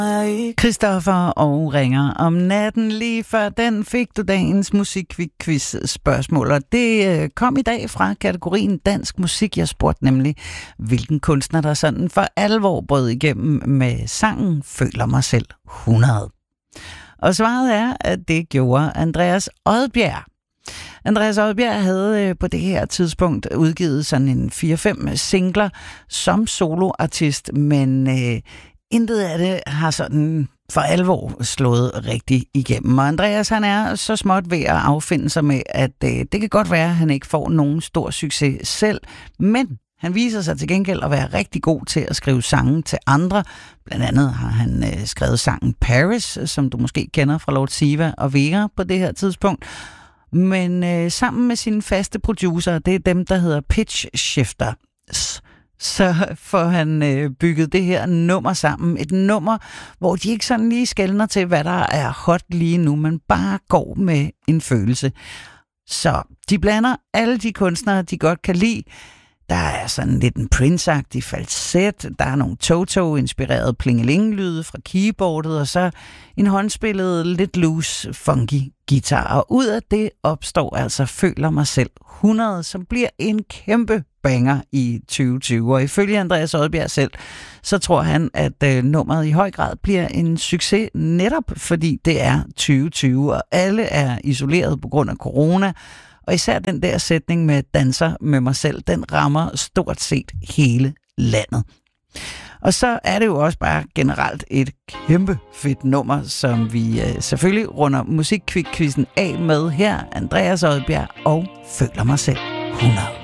Christoffer og Ringer om natten. Lige før den fik du dagens musikquiz-spørgsmål, og det kom i dag fra kategorien dansk musik. Jeg spurgte nemlig, hvilken kunstner der sådan for alvor brød igennem med sangen Føler mig selv 100. Og svaret er, at det gjorde Andreas Odbjerg. Andreas Odbjerg havde på det her tidspunkt udgivet sådan en 4-5 singler som soloartist, men intet af det har sådan for alvor slået rigtig igennem. Og Andreas, han er så småt ved at affinde sig med, at det kan godt være, at han ikke får nogen stor succes selv, men han viser sig til gengæld at være rigtig god til at skrive sange til andre. Blandt andet har han skrevet sangen Paris, som du måske kender fra Lord Siva og Vera på det her tidspunkt. Men sammen med sine faste producer, det er dem, der hedder Pitch Shifters, så får han bygget det her nummer sammen. Et nummer, hvor de ikke sådan lige skelner til, hvad der er hot lige nu, men bare går med en følelse. Så de blander alle de kunstnere, de godt kan lide. Der er sådan lidt en Prince-agtig falset, der er nogle Toto-inspirerede plingeling-lyde fra keyboardet, og så en håndspillet, lidt loose, funky guitar. Og ud af det opstår altså Føler mig selv 100, som bliver en kæmpe banger i 2020. Og ifølge Andreas Odbjerg selv, så tror han, at nummeret i høj grad bliver en succes, netop fordi det er 2020, og alle er isoleret på grund af corona. Og især den der sætning med danser med mig selv, den rammer stort set hele landet. Og så er det jo også bare generelt et kæmpe fedt nummer, som vi selvfølgelig runder musikquizzen af med her. Andreas Odbjerg og Føler mig selv 100.